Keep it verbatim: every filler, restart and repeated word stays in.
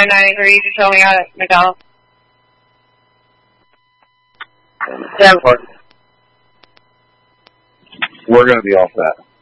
five ninety-three. You told me out at McDonald's. Davenport. We're going to be all set.